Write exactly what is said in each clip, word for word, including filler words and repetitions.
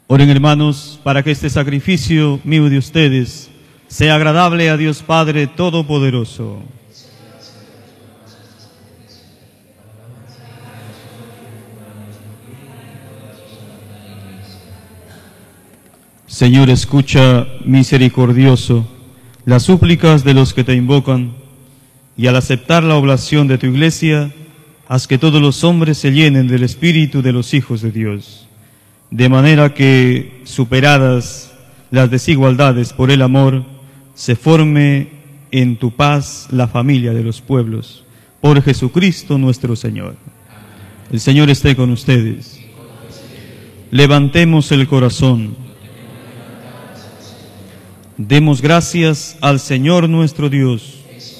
Oren, hermanos, para que este sacrificio mío de ustedes sea agradable a Dios Padre Todopoderoso. Señor, escucha, misericordioso, las súplicas de los que te invocan, y al aceptar la oblación de tu Iglesia, haz que todos los hombres se llenen del espíritu de los hijos de Dios, de manera que, superadas las desigualdades por el amor, se forme en tu paz la familia de los pueblos, por Jesucristo nuestro Señor. El Señor esté con ustedes. Levantemos el corazón. Demos gracias al Señor nuestro Dios.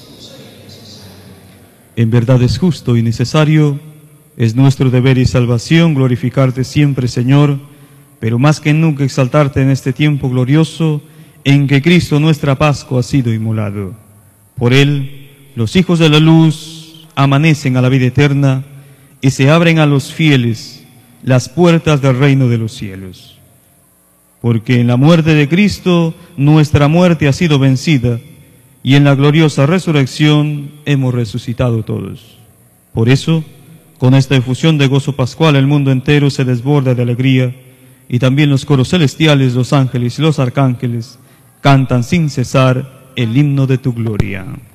En verdad es justo y necesario, es nuestro deber y salvación glorificarte siempre, Señor, pero más que nunca exaltarte en este tiempo glorioso en que Cristo nuestra Pascua ha sido inmolado. Por Él, los hijos de la luz amanecen a la vida eterna y se abren a los fieles las puertas del reino de los cielos. Porque en la muerte de Cristo nuestra muerte ha sido vencida y en la gloriosa resurrección hemos resucitado todos. Por eso, con esta efusión de gozo pascual, el mundo entero se desborda de alegría, y también los coros celestiales, los ángeles y los arcángeles cantan sin cesar el himno de tu gloria.